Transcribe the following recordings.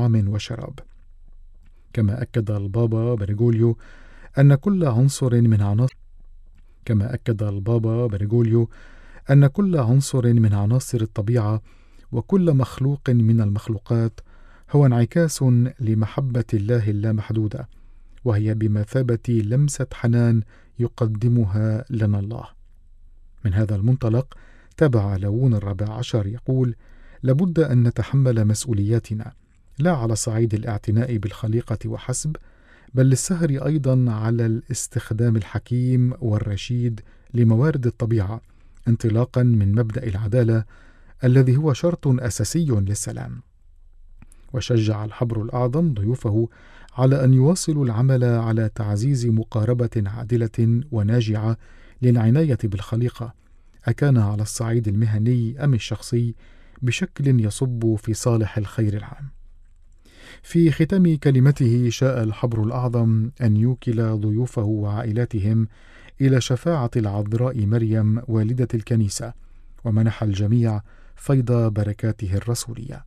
طعام وشراب. كما أكد البابا برغوليو أن كل عنصر من عناصر الطبيعة وكل مخلوق من المخلوقات هو انعكاس لمحبة الله اللامحدودة، وهي بمثابة لمسة حنان يقدمها لنا الله. من هذا المنطلق تابع ليون ال14 يقول: لابد أن نتحمل مسؤولياتنا، لا على صعيد الاعتناء بالخليقة وحسب، بل للسهر أيضا على الاستخدام الحكيم والرشيد لموارد الطبيعة، انطلاقا من مبدأ العدالة الذي هو شرط أساسي للسلام. وشجع الحبر الأعظم ضيوفه على أن يواصلوا العمل على تعزيز مقاربة عادلة وناجعة للعناية بالخليقة، أكان على الصعيد المهني أم الشخصي، بشكل يصب في صالح الخير العام. في ختام كلمته شاء الحبر الأعظم أن يوكل ضيوفه وعائلاتهم إلى شفاعة العذراء مريم والدة الكنيسة، ومنح الجميع فيض بركاته الرسولية.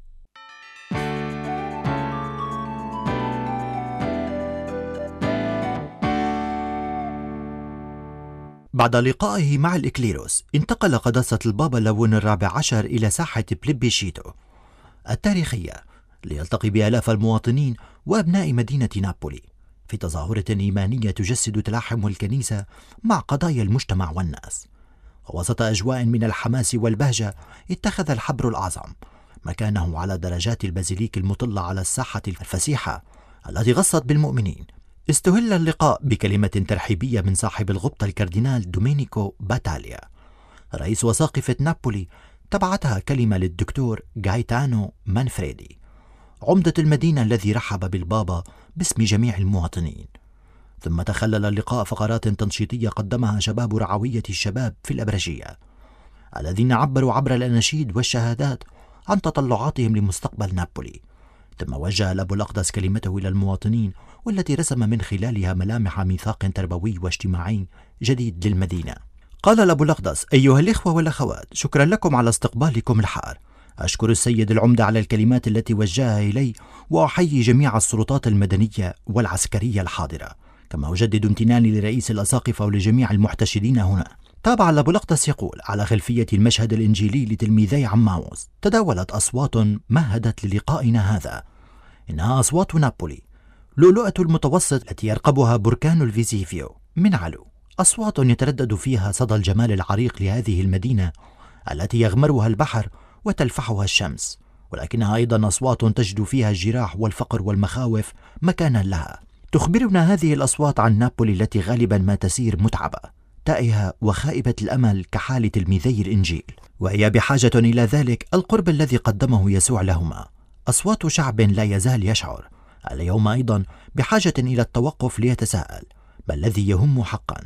بعد لقائه مع الإكليروس، انتقل قداسة البابا ليون ال14 إلى ساحة بليبيشيتو التاريخية ليلتقي بآلاف المواطنين وأبناء مدينة نابولي في تظاهرة إيمانية تجسد تلاحم الكنيسة مع قضايا المجتمع والناس. ووسط أجواء من الحماس والبهجة، اتخذ الحبر الأعظم مكانه على درجات البازيليك المطلة على الساحة الفسيحة التي غصت بالمؤمنين. استهل اللقاء بكلمة ترحيبية من صاحب الغبطة الكاردينال دومينيكو باتاليا رئيس وساقفة نابولي، تبعتها كلمة للدكتور غايتانو مانفريدي عمدة المدينة الذي رحب بالبابا باسم جميع المواطنين. ثم تخلل اللقاء فقرات تنشيطية قدمها شباب رعوية الشباب في الأبرشية الذين عبروا عبر الأناشيد والشهادات عن تطلعاتهم لمستقبل نابولي. ثم وجه الأب الأقدس كلمته إلى المواطنين، والتي رسم من خلالها ملامح ميثاق تربوي واجتماعي جديد للمدينة. قال الأب الأقدس: أيها الإخوة والأخوات، شكرا لكم على استقبالكم الحار. أشكر السيد العمدة على الكلمات التي وجهها إلي، وأحيي جميع السلطات المدنية والعسكرية الحاضرة، كما أجدد امتناني لرئيس الأساقفة ولجميع المحتشدين هنا. تابع الأب الأقدس يقول: على خلفية المشهد الإنجيلي لتلميذي عماوس، تداولت أصوات مهدت للقائنا هذا. إنها أصوات نابولي، لؤلؤة المتوسط التي يرقبها بركان الفيزيفيو من علو، أصوات يتردد فيها صدى الجمال العريق لهذه المدينة التي يغمرها البحر وتلفحها الشمس، ولكنها أيضا أصوات تجد فيها الجراح والفقر والمخاوف مكانا لها. تخبرنا هذه الأصوات عن نابولي التي غالبا ما تسير متعبة، تائهة وخائبة الأمل كحال تلميذي الإنجيل، وهي بحاجة إلى ذلك القرب الذي قدمه يسوع لهما. أصوات شعب لا يزال يشعر اليوم أيضا بحاجة إلى التوقف ليتساءل: ما الذي يهم حقا؟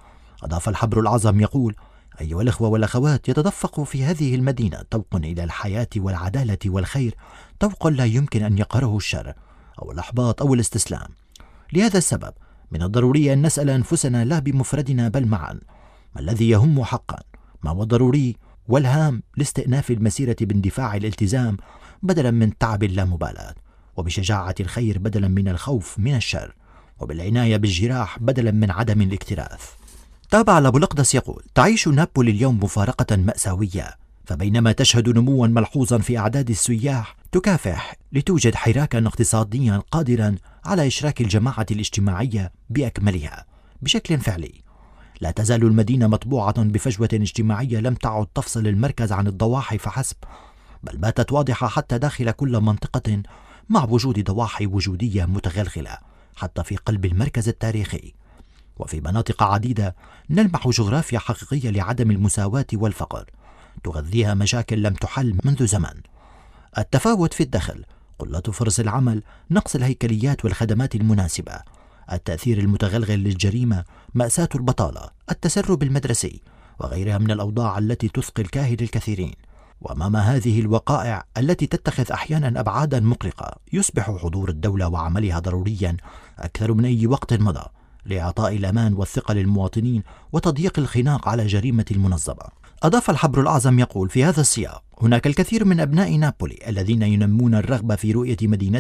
أضاف الحبر الأعظم يقول: أيها الأخوة والأخوات، يتدفق في هذه المدينة طوق إلى الحياة والعدالة والخير، طوق لا يمكن أن يقهره الشر أو الإحباط أو الاستسلام. لهذا السبب من الضروري أن نسأل أنفسنا لا بمفردنا بل معا: ما الذي يهم حقا؟ ما هو ضروري والهام لاستئناف المسيرة باندفاع الالتزام بدلا من تعب اللامبالاة، وبشجاعة الخير بدلا من الخوف من الشر، وبالعناية بالجراح بدلا من عدم الاكتراث. تابع الأب الأقدس يقول: تعيش نابولي اليوم مفارقة مأساوية، فبينما تشهد نموا ملحوظا في أعداد السياح، تكافح لتوجد حراكا اقتصاديا قادرا على إشراك الجماعة الاجتماعية بأكملها بشكل فعلي. لا تزال المدينة مطبوعة بفجوة اجتماعية لم تعد تفصل المركز عن الضواحي فحسب، بل باتت واضحة حتى داخل كل منطقة، مع وجود ضواحي وجودية متغلغلة حتى في قلب المركز التاريخي. وفي مناطق عديدة نلمح جغرافيا حقيقية لعدم المساواة والفقر، تغذيها مشاكل لم تحل منذ زمن: التفاوت في الدخل، قلة فرص العمل، نقص الهيكليات والخدمات المناسبة، التأثير المتغلغل للجريمة، مأساة البطالة، التسرب المدرسي، وغيرها من الأوضاع التي تثقل كاهل الكثيرين. وأمام هذه الوقائع التي تتخذ أحيانا أبعادا مقلقة، يصبح حضور الدولة وعملها ضروريا أكثر من أي وقت مضى لإعطاء الأمان والثقة للمواطنين وتضييق الخناق على جريمة المنظمة. أضاف الحبر الأعظم يقول في هذا السياق: هناك الكثير من أبناء نابولي الذين ينمون الرغبة في رؤية مدينة